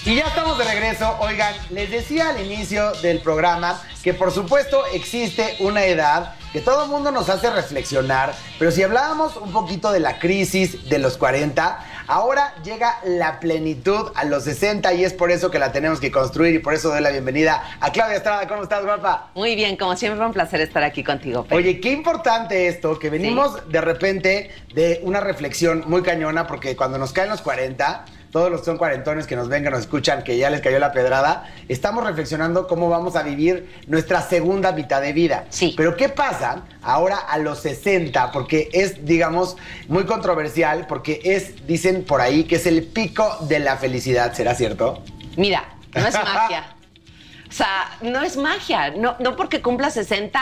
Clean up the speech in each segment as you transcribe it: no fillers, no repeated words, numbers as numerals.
Y ya estamos de regreso. Oigan, les decía al inicio del programa que por supuesto existe una edad que todo el mundo nos hace reflexionar, pero si hablábamos un poquito de la crisis de los 40, ahora llega la plenitud a los 60 y es por eso que la tenemos que construir y por eso doy la bienvenida a Claudia Estrada. ¿Cómo estás, guapa? Muy bien, como siempre, un placer estar aquí contigo, Pedro. Oye, qué importante esto, que venimos de repente de una reflexión muy cañona, porque cuando nos caen los 40... todos los que son cuarentones que nos ven, que nos escuchan, que ya les cayó la pedrada, estamos reflexionando cómo vamos a vivir nuestra segunda mitad de vida. Sí. Pero ¿qué pasa ahora a los 60? Porque es, digamos, muy controversial, porque es, dicen por ahí, que es el pico de la felicidad. ¿Será cierto? Mira, no es magia. O sea, no es magia. No porque cumpla 60...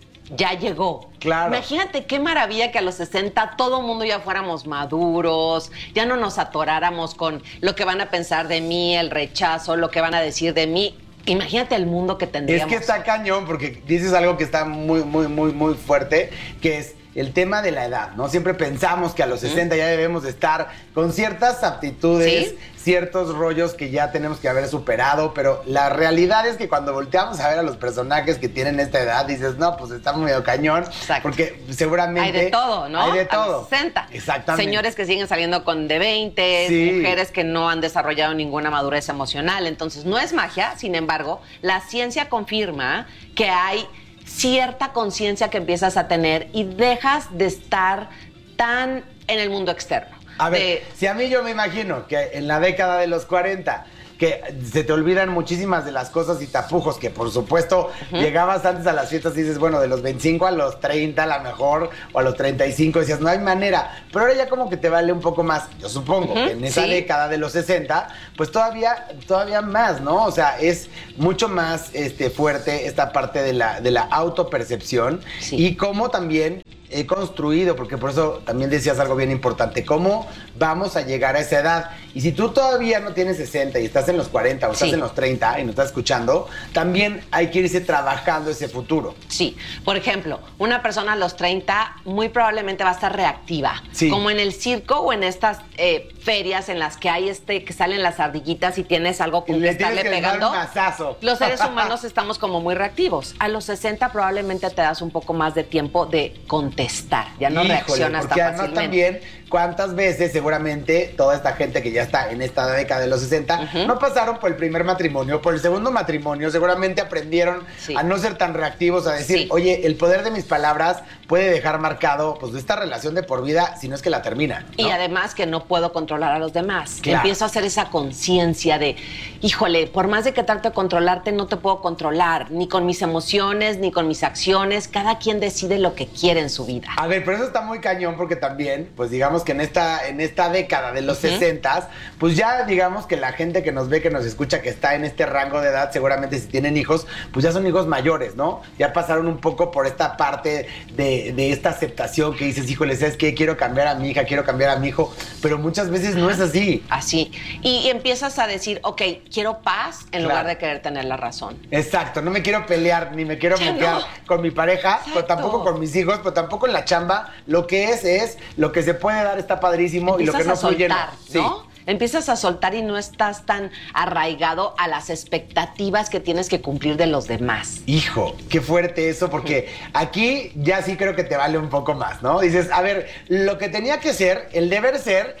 ya llegó. Claro. Imagínate qué maravilla que a los 60 todo el mundo ya fuéramos maduros, ya no nos atoráramos con lo que van a pensar de mí, el rechazo, lo que van a decir de mí. Imagínate el mundo que tendríamos. Es que está cañón, porque dices algo que está muy fuerte, que es el tema de la edad, ¿no? Siempre pensamos que a los 60 ya debemos de estar con ciertas aptitudes, ¿sí? Ciertos rollos que ya tenemos que haber superado, pero la realidad es que cuando volteamos a ver a los personajes que tienen esta edad, dices, no, pues está medio cañón. Exacto. Porque seguramente... hay de todo, ¿no? Hay de A todo. los 60. Exactamente. Señores que siguen saliendo con de 20, sí. Mujeres que no han desarrollado ninguna madurez emocional. Entonces, no es magia, sin embargo, la ciencia confirma que hay cierta conciencia que empiezas a tener y dejas de estar tan en el mundo externo. A ver, si a mí yo me imagino que en la década de los 40, que se te olvidan muchísimas de las cosas y tapujos, que por supuesto llegabas antes a las fiestas y dices, bueno, de los 25 a los 30 a lo mejor, o a los 35, decías, no hay manera. Pero ahora ya como que te vale un poco más. Yo supongo que en esa década de los 60, pues todavía más, ¿no? O sea, es mucho más fuerte esta parte de la autopercepción y cómo también he construido, porque por eso también decías algo bien importante, cómo vamos a llegar a esa edad. Y si tú todavía no tienes 60 y estás en los 40 o estás en los 30 y no estás escuchando, también hay que irse trabajando ese futuro. Sí, por ejemplo, una persona a los 30 muy probablemente va a estar reactiva, como en el circo o en estas ferias en las que hay que salen las ardillitas y tienes algo con que estarle pegando. Los seres humanos estamos como muy reactivos. A los 60 probablemente te das un poco más de tiempo de contestar, ya no reaccionas tan fácilmente. Además también, ¿cuántas veces seguramente toda esta gente que ya está en esta década de los 60 no pasaron por el primer matrimonio, por el segundo matrimonio? Seguramente aprendieron a no ser tan reactivos, a decir, oye, el poder de mis palabras puede dejar marcado pues esta relación de por vida, si no es que la termina, ¿no? Y además que no puedo controlar a los demás. Claro. Empiezo a hacer esa conciencia de, híjole, por más de que trate de controlarte, no te puedo controlar, ni con mis emociones, ni con mis acciones. Cada quien decide lo que quiere en su vida. A ver, pero eso está muy cañón porque también, pues digamos que en esta década de los 60, pues ya digamos que la gente que nos ve, que nos escucha, que está en este rango de edad, seguramente si tienen hijos, pues ya son hijos mayores, ¿no? Ya pasaron un poco por esta parte de esta aceptación que dices, híjole, ¿sabes qué? Quiero cambiar a mi hija, quiero cambiar a mi hijo, pero muchas veces no es así. Así. Y empiezas a decir, ok, quiero paz en lugar de querer tener la razón. Exacto, no me quiero pelear, ni me quiero meter con mi pareja, pero tampoco con mis hijos, pero tampoco en la chamba. Lo que es lo que se puede dar está padrísimo. Empiezas y lo que no fluye, ¿no? Sí. Empiezas a soltar y no estás tan arraigado a las expectativas que tienes que cumplir de los demás. Hijo, qué fuerte eso, porque aquí ya sí creo que te vale un poco más, ¿no? Dices, a ver, lo que tenía que ser, el deber ser,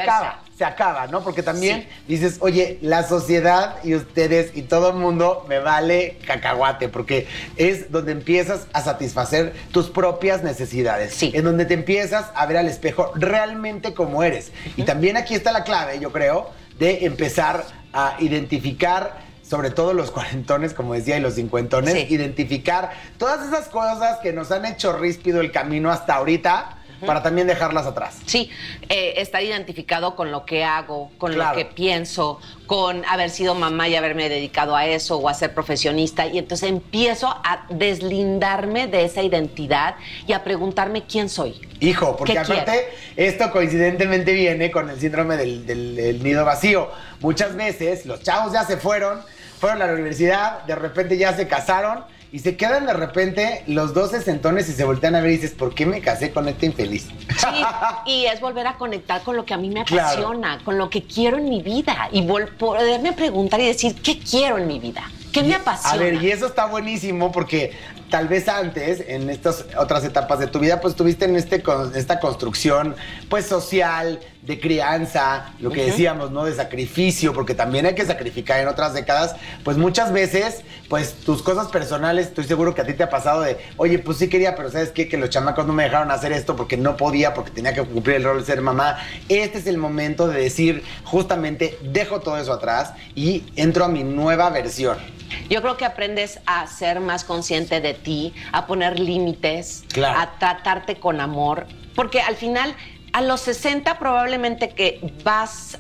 se acaba, ¿no? Porque también dices, oye, la sociedad y ustedes y todo el mundo me vale cacahuate, porque es donde empiezas a satisfacer tus propias necesidades. Sí. En donde te empiezas a ver al espejo realmente como eres. Y también aquí está la clave, yo creo, de empezar a identificar, sobre todo los cuarentones, como decía, y los cincuentones, identificar todas esas cosas que nos han hecho ríspido el camino hasta ahorita, para también dejarlas atrás. Sí, estar identificado con lo que hago, con lo que pienso, con haber sido mamá y haberme dedicado a eso o a ser profesionista. Y entonces empiezo a deslindarme de esa identidad y a preguntarme quién soy. Hijo, porque aparte esto coincidentemente viene con el síndrome del nido vacío. Muchas veces los chavos ya se fueron a la universidad, de repente ya se casaron y se quedan de repente los dos sesentones y se voltean a ver y dices, ¿por qué me casé con este infeliz? Sí, y es volver a conectar con lo que a mí me apasiona, con lo que quiero en mi vida y poderme preguntar y decir, ¿qué quiero en mi vida? ¿Qué me apasiona? A ver, y eso está buenísimo porque tal vez antes, en estas otras etapas de tu vida, pues estuviste en esta construcción, pues social, de crianza, lo que decíamos, ¿no? De sacrificio, porque también hay que sacrificar en otras décadas, pues muchas veces, pues tus cosas personales, estoy seguro que a ti te ha pasado de, oye, pues sí quería, pero ¿sabes qué? Que los chamacos no me dejaron hacer esto porque no podía, porque tenía que cumplir el rol de ser mamá. Este es el momento de decir, justamente, dejo todo eso atrás y entro a mi nueva versión. Yo creo que aprendes a ser más consciente de ti, a poner límites, claro, a tratarte con amor, porque al final, a los 60 probablemente que vas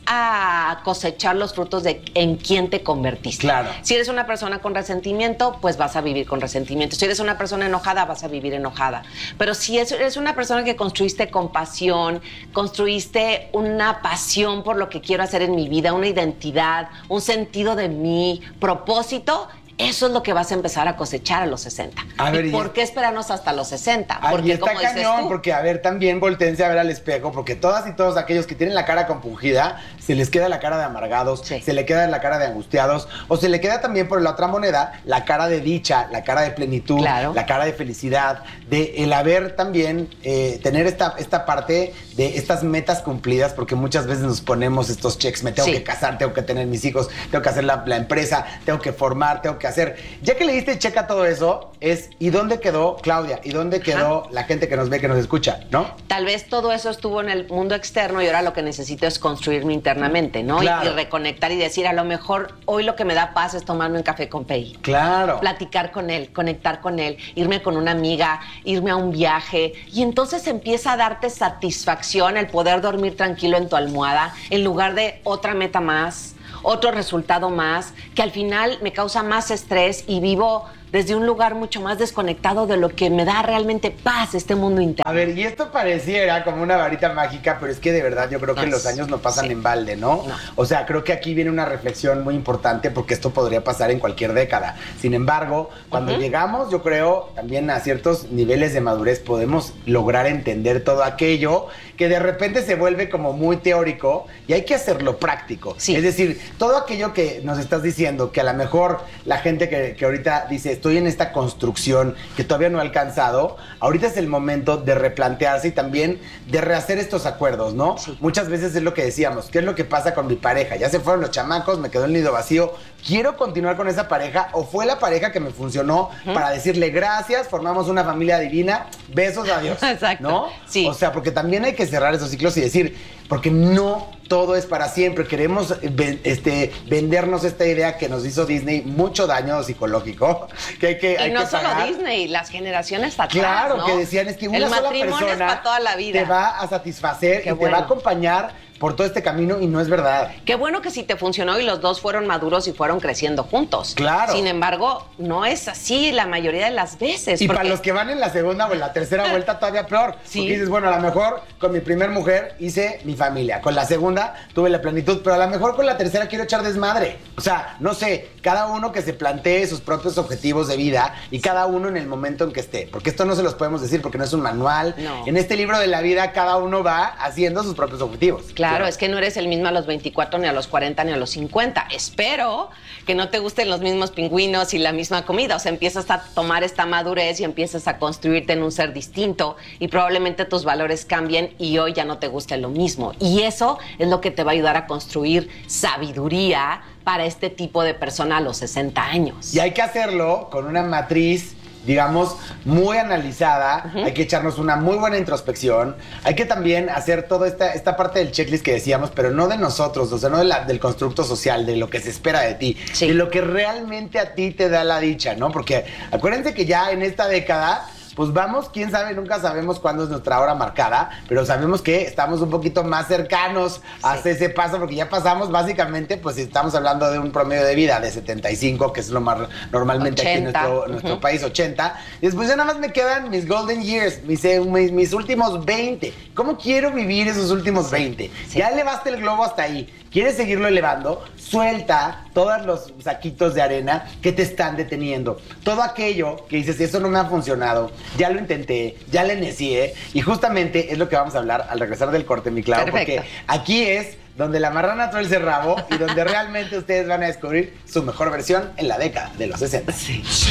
a cosechar los frutos de en quién te convertiste. Claro. Si eres una persona con resentimiento, pues vas a vivir con resentimiento. Si eres una persona enojada, vas a vivir enojada. Pero si eres una persona que construiste compasión, construiste una pasión por lo que quiero hacer en mi vida, una identidad, un sentido de mi propósito, eso es lo que vas a empezar a cosechar a los 60. A ver, ¿Y por qué esperarnos hasta los 60? Porque está cañón, porque a ver, también voltéense a ver al espejo, porque todas y todos aquellos que tienen la cara compungida, se les queda la cara de amargados, se le queda la cara de angustiados, o se le queda también por la otra moneda, la cara de dicha, la cara de plenitud, la cara de felicidad, de el haber también, tener esta parte de estas metas cumplidas, porque muchas veces nos ponemos estos checks, me tengo que casar, tengo que tener mis hijos, tengo que hacer la empresa, tengo que formar, tengo que hacer. Ya que le diste check a todo eso, ¿y dónde quedó Claudia? ¿Y dónde quedó la gente que nos ve, que nos escucha? ¿No? Tal vez todo eso estuvo en el mundo externo y ahora lo que necesito es construirme internamente, ¿no? Claro. Y reconectar y decir, a lo mejor hoy lo que me da paz es tomarme un café con Pei. Claro. Platicar con él, conectar con él, irme con una amiga, irme a un viaje. Y entonces empieza a darte satisfacción el poder dormir tranquilo en tu almohada en lugar de otra meta más, otro resultado más, que al final me causa más estrés y vivo desde un lugar mucho más desconectado de lo que me da realmente paz este mundo interno. A ver, y esto pareciera como una varita mágica, pero es que de verdad yo creo que los años no pasan en balde, ¿no? O sea, creo que aquí viene una reflexión muy importante porque esto podría pasar en cualquier década. Sin embargo, cuando llegamos, yo creo, también a ciertos niveles de madurez podemos lograr entender todo aquello que de repente se vuelve como muy teórico y hay que hacerlo práctico. Sí. Es decir, todo aquello que nos estás diciendo, que a lo mejor la gente que ahorita dice, estoy en esta construcción que todavía no he alcanzado, ahorita es el momento de replantearse y también de rehacer estos acuerdos, ¿no? Sí. Muchas veces es lo que decíamos, ¿qué es lo que pasa con mi pareja? Ya se fueron los chamacos, me quedó el nido vacío, ¿quiero continuar con esa pareja o fue la pareja que me funcionó para decirle gracias, formamos una familia divina, besos, adiós? Exacto. ¿No? Sí. O sea, porque también hay que cerrar esos ciclos y decir, porque no todo es para siempre. Queremos vendernos esta idea que nos hizo Disney mucho daño psicológico. Que hay que no solo pagar. Disney, las generaciones atrás, claro, ¿no? que decían es que una sola persona es para toda la vida. te va a satisfacer te va a acompañar por todo este camino y no es verdad. Qué bueno que sí te funcionó y los dos fueron maduros y fueron creciendo juntos. Claro. Sin embargo, no es así la mayoría de las veces. Y para los que van en la segunda o en la tercera vuelta todavía peor. Sí. Porque dices, bueno, a lo mejor con mi primer mujer hice mi familia. Con la segunda tuve la plenitud, pero a lo mejor con la tercera quiero echar desmadre. O sea, no sé, cada uno que se plantee sus propios objetivos de vida y cada uno en el momento en que esté. Porque esto no se los podemos decir porque no es un manual. No. En este libro de la vida cada uno va haciendo sus propios objetivos. Claro, es que no eres el mismo a los 24, ni a los 40, ni a los 50. Espero que no te gusten los mismos pingüinos y la misma comida. O sea, empiezas a tomar esta madurez y empiezas a construirte en un ser distinto y probablemente tus valores cambien y hoy ya no te guste lo mismo. Y eso es lo que te va a ayudar a construir sabiduría para este tipo de persona a los 60 años. Y hay que hacerlo con una matriz, digamos, muy analizada. Hay que echarnos una muy buena introspección. Hay que también hacer toda esta parte del checklist que decíamos, pero no de nosotros, o sea, no del constructo social, de lo que se espera de ti, de lo que realmente a ti te da la dicha, ¿no? Porque acuérdense que ya en esta década pues vamos, quién sabe, nunca sabemos cuándo es nuestra hora marcada, pero sabemos que estamos un poquito más cercanos a ese paso, porque ya pasamos básicamente, pues estamos hablando de un promedio de vida de 75, que es lo más normalmente 80. Aquí en nuestro país, 80. Y después ya nada más me quedan mis golden years, mis últimos 20. ¿Cómo quiero vivir esos últimos 20? Ya elevaste el globo hasta ahí. quieres seguirlo elevando, suelta todos los saquitos de arena que te están deteniendo. Todo aquello que dices, eso no me ha funcionado, ya lo intenté, ya le necié, y justamente es lo que vamos a hablar al regresar del corte, mi Clau, porque aquí es donde la marrana tuerce el rabo y donde realmente ustedes van a descubrir su mejor versión en la década de los 60. Sí.